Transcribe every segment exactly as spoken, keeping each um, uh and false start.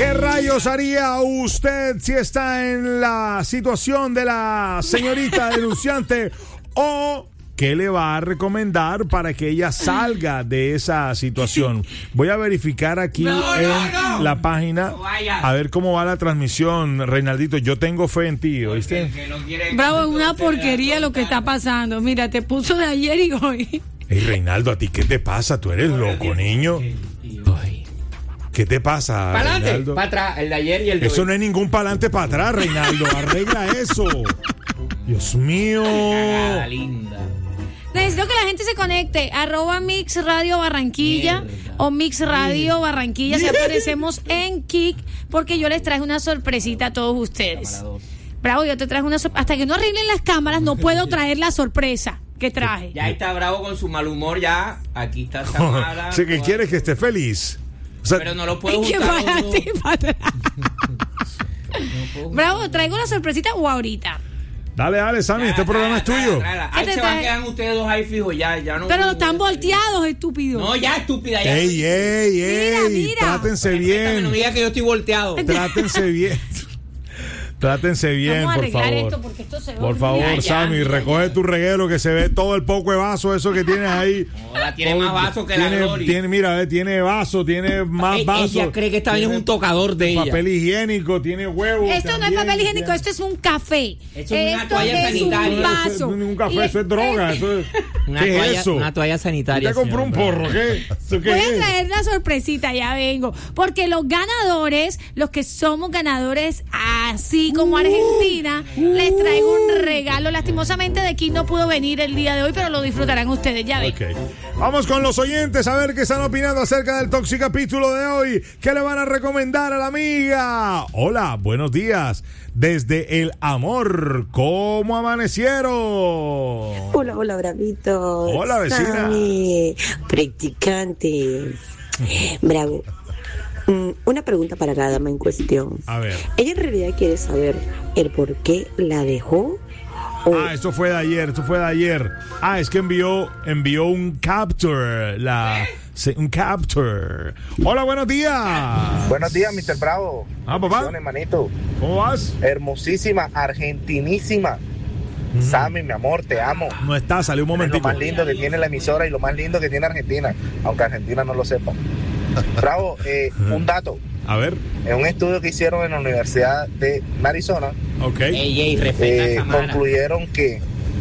¿Qué rayos haría usted si está en la situación de la señorita denunciante? ¿O qué le va a recomendar para que ella salga de esa situación? Voy a verificar aquí no, en no, no. la página No vaya. a ver cómo va la transmisión. Reinaldito, yo tengo fe en ti, ¿oíste? No quiere... Bravo, es una porquería lo que está pasando. Mira, te puso de ayer y hoy. Hey, Reinaldo, ¿a ti qué te pasa? ¿Tú eres loco, niño? ¿Qué te pasa, Para adelante, Reinaldo? para atrás, el de ayer y el de Eso hoy. no es ningún para adelante, para atrás, Reinaldo. Arregla eso. Dios mío. Cagada linda. Necesito que la gente se conecte. Arroba Mix Radio Barranquilla Mierda. o Mix Radio Barranquilla. Si aparecemos en Kik, porque yo les traje una sorpresita a todos ustedes. Bravo, yo te traje una sorpresa. Hasta que no arreglen las cámaras, no puedo traer la sorpresa que traje. Ya está Bravo con su mal humor, ya. Aquí está Samara. Sí, que con- quieres que esté feliz. O sea, Pero no lo puedo Y que juntar. vaya los dos. así para atrás. No puedo juntar. Bravo, ¿traigo la sorpresita o ahorita? dale, dale, Sammy, este Tráela, programa es tráela, tuyo. tráela. ¿Qué Ahí te se van traje? quedando ustedes dos ahí fijos, ya, ya no. Pero están volteados, estúpido. No, ya, estúpida, ya. Ey, ey, ey. Mira, mira. Trátense Respétame, no bien. diga que yo estoy volteado. Trátense bien. Trátense bien, Vamos a por arreglar favor. esto porque esto se ve Por horrible. favor, Ya, ya, Sammy, ya, recoge ya. tu reguero que se ve todo el poco de vaso, eso que tienes ahí. Joda, tiene más vaso que tiene, la Glory. tiene, mira, ve, tiene vaso, tiene más Ey, vaso. ella cree que esta vaina es tiene un tocador de ella. Papel higiénico, tiene huevos. Esto no es también, papel higiénico, tiene- esto es un café. Esto es una Esto toalla es sanitaria. un vaso. Eso no es un café, Y- eso es droga. Eso es, Una ¿qué toalla, es eso? una toalla sanitaria. ¿Usted compró un señor. porro? ¿Qué? ¿Eso qué Voy a es? traer la sorpresita, ya vengo. Porque los ganadores, los que somos ganadores, así como Argentina, les traigo un regalo. Lastimosamente de aquí no pudo venir el día de hoy, pero lo disfrutarán ustedes, ya ven. Ok. Vamos con los oyentes a ver qué están opinando acerca del Toxi capítulo de hoy. ¿Qué le van a recomendar a la amiga? Hola, buenos días. Desde el amor, ¿cómo amanecieron? Hola, hola, bravito. Hola, vecina. Sammy, practicante. Bravo. Mm, Una pregunta para la dama en cuestión. A ver. Ella en realidad quiere saber el por qué la dejó. O Ah, esto fue de ayer, esto fue de ayer. Ah, es que envió, envió un capture, la, se- un capture. Hola, buenos días. Buenos días, mister Bravo. Ah, papá. Bendiciones, manito. ¿Cómo vas? Hermosísima, argentinísima. Sammy, mi amor, te amo. No está, salió un Es lo momentico. más lindo que tiene la emisora y lo más lindo que tiene Argentina, aunque Argentina no lo sepa. Bravo, eh, un dato. A ver, En un estudio que hicieron en la Universidad de Arizona, ok. Ey, ey, respeta eh, a Samara. concluyeron que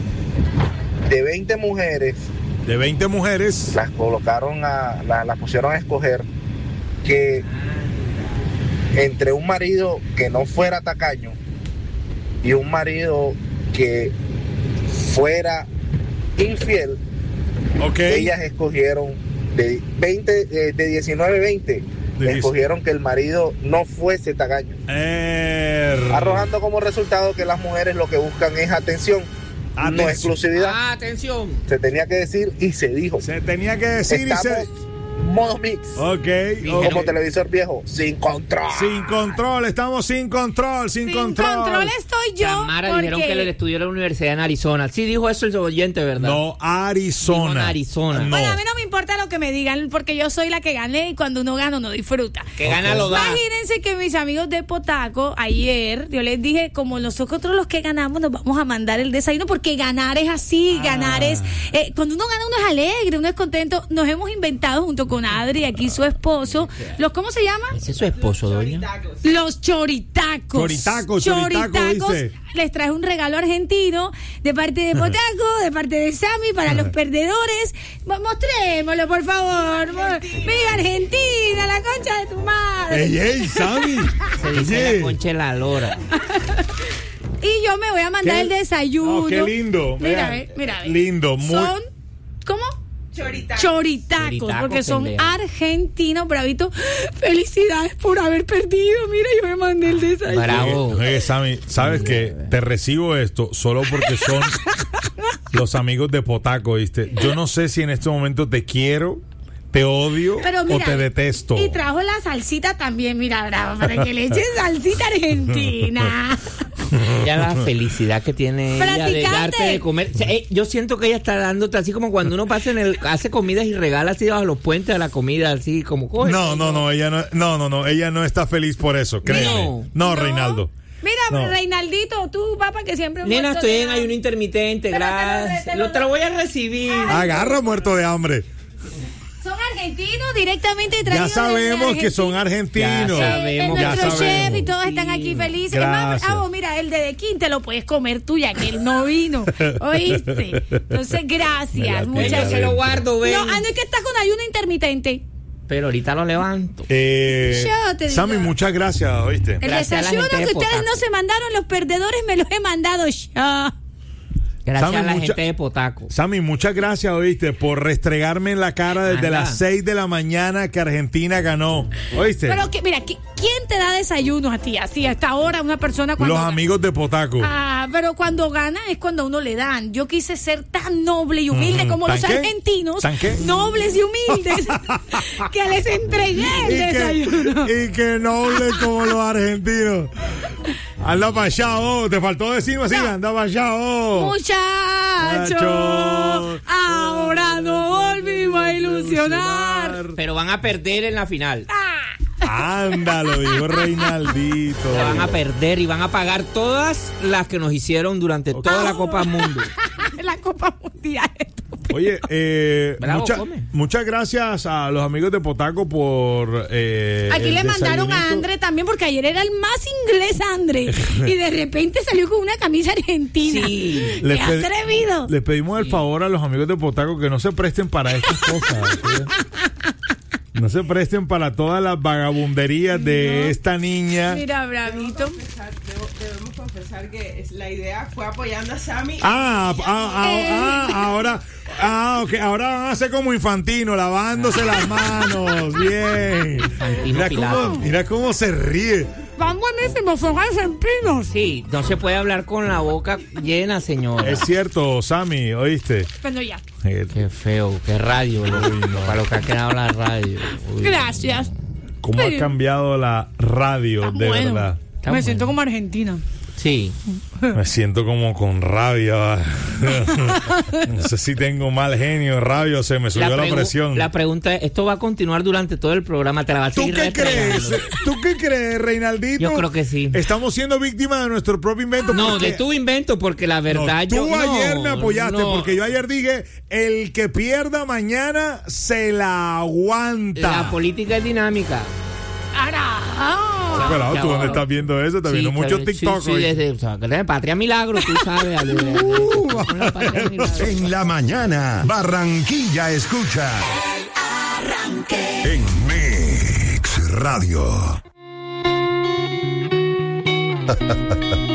de veinte mujeres, De veinte mujeres. las colocaron a, la- las pusieron a escoger que entre un marido que no fuera tacaño y un marido que fuera infiel, Ok. ellas escogieron de veinte, eh, de diecinueve a veinte, De escogieron que el marido no fuese tacaño, Er. arrojando como resultado que las mujeres lo que buscan es atención, no Atención. exclusividad. Ah, atención. Se tenía que decir y se dijo. Se tenía que decir y se. Estamos modo mix, Ok. como ok. televisor viejo, sin control. Sin control, estamos sin control, sin, Sin control. control estoy yo. Samara porque... dijeron que el estudio de la universidad en Arizona. Sí dijo eso el oyente, ¿verdad? No, Arizona. Dijo en Arizona. No. Bueno, a mí no me importa lo que me digan, porque yo soy la que gané y cuando uno gana, uno disfruta. Que gana lo da. Imagínense que mis amigos de Potaco, ayer, yo les dije, como nosotros los que ganamos, nos vamos a mandar el desayuno, porque ganar es así, Ah. ganar es... eh, cuando uno gana, uno es alegre, uno es contento. Nos hemos inventado junto con Adri, aquí su esposo, los ¿cómo se llama? ¿Ese es su esposo, doña? Los choritacos. Choritacos, choritacos, ¿viste? Les traje un regalo argentino de parte de Potaco, de parte de Sammy, para los perdedores. Mo- Mostrémoslo, por favor. Mo- ¡Viva Argentina, la concha de tu madre! ¡Ey, ey, Sammy! Se dice Oye. la concha de la lora. Y yo me voy a mandar Qué- el desayuno. No, qué lindo. Mira, Vea, ve, mira. ve. lindo, muy- Son, ¿cómo? Choritacos. Choritacos, Choritacos, porque son pendejo. argentinos, bravito. Felicidades por haber perdido. Mira, yo me mandé el desayuno. Bravo. Oye, Sammy, ¿sabes qué? Te recibo esto solo porque son los amigos de Potaco, ¿viste? Yo no sé si en este momento te quiero, te odio Pero mira, o te detesto. Y trajo la salsita también, mira, bravo, para que le echen salsita argentina. Ya la felicidad que tiene ella de Practicante. darte de comer. O sea, eh, yo siento que ella está dándote así como cuando uno pasa en el, hace comidas y regala así bajo los puentes de la comida, así como coge. No, no, no, ella no, no, no, no, ella no está feliz por eso, créeme. No. No, Reinaldo. Mira, No. Reinaldito, tú, papá, que siempre... Nena, muerto estoy de en hambre. ayuno intermitente, Pero te lo- gracias. te lo- Lo, te lo voy a recibir. Agarra muerto de hambre. Son argentinos directamente Ya traídos sabemos desde que son Argentina. argentinos. Ya Eh, sabemos, el ya nuestro sabemos. chef y todos están aquí felices. Es más, Gracias. ah, vos, mira, el de Dequín te lo puedes comer tú ya que él no vino. ¿Oíste? Entonces, gracias. Mira, Muchas Venga, gracias. se lo guardo, ven. No, ah, no es que estás con ayuno intermitente. Pero ahorita lo levanto. Eh, Yo te digo. Sammy, muchas gracias, ¿oíste? El Gracias a la desayuno gente que de ustedes Potaco. no se mandaron, los perdedores me los he mandado yo. Gracias Sammy, a la mucha- gente de Potaco. Sammy, muchas gracias, ¿oíste? Por restregarme en la cara desde Anda. las seis de la mañana que Argentina ganó. ¿Oíste? Pero que, mira, ¿qui- ¿quién te da desayunos a ti así a esta hora una persona cuando Los gana? amigos de Potaco. Ah, pero cuando gana es cuando a uno le dan. Yo quise ser tan noble y humilde Ujú. como los ¿Tan qué? argentinos, ¿Tan qué? nobles y humildes, que les entregué el y, desayuno. que, y que noble como los argentinos. Anda para allá, oh. Te faltó decirme así, anda para allá, oh. Muchachos, Muchachos, ahora no volvimos a ilusionar. Pero van a perder en la final. Anda, lo dijo Reinaldito. La van a perder y van a pagar todas las que nos hicieron durante toda la Copa Mundo. La Copa Mundial. Oye, eh, Bravo, mucha- come. muchas gracias a los amigos de Potaco por. Eh, Aquí el le mandaron a desayunito. André también, porque ayer era el más inglés André. Y de repente salió con una camisa argentina. Sí. ¡Qué Les pedi- atrevido! Les pedimos el favor a los amigos de Potaco que no se presten para estas cosas. ¿sí? No se presten para todas las vagabunderías de esta niña. Mira, bravito. confesar, debo- debemos confesar que es- la idea fue apoyando a Sammy. Ah, ah, ah, ah, ahora, ah, ok, ahora van a ser como Infantino, lavándose las manos, bien. Infantino Mira Pilato. cómo, mira cómo se ríe. Van buenísimos, son argentinos. Sí, no se puede hablar con la boca llena, señora. Es cierto, Sammy, ¿oíste? Bueno, ya. Eh, Qué feo, qué radio, lo- para lo que ha quedado la radio. Uy. Gracias. ¿Cómo ha cambiado la radio, Está de bueno. verdad? Está Me bueno. siento como argentina. Sí. Me siento como con rabia. No sé si tengo mal genio, rabia o se me subió la, pregu- presión. la pregunta es, ¿esto va a continuar durante todo el programa? ¿Te la vas a ¿Tú seguir qué crees? restregando? ¿Tú qué crees, Reinaldito? Yo creo que sí. Estamos siendo víctimas de nuestro propio invento. No, porque- de tu invento, porque la No, verdad tú yo... no, ayer me apoyaste no. porque yo ayer dije, el que pierda mañana se la aguanta. La política es dinámica. ¡Ara! Pero, Ya ¿tú va. dónde estás viendo eso? Está viendo Sí, muchos sí, TikTok sí, hoy. desde, o sea, que de Patria Milagro, tú sabes. Ale, ale, ale. Una Patria Milagro. En la mañana, Barranquilla escucha. En Mix Radio.